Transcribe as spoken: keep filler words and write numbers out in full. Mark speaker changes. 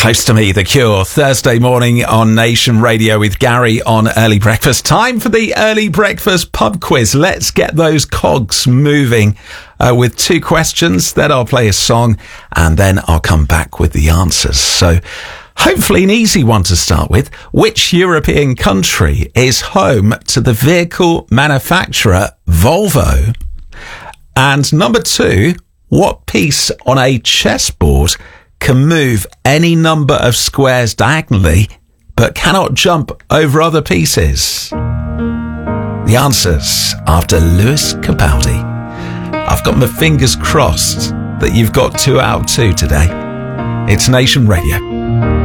Speaker 1: Close to Me, The Cure, Thursday morning on Nation Radio with Gary on Early Breakfast. Time for the Early Breakfast pub quiz. Let's get those cogs moving uh, with two questions. Then I'll play a song and then I'll come back with the answers. So hopefully an easy one to start with. Which European country is home to the vehicle manufacturer Volvo? And number two, what piece on a chessboard can move any number of squares diagonally, but cannot jump over other pieces? The answers after Lewis Capaldi. I've got my fingers crossed that you've got two out of two today. It's Nation Radio.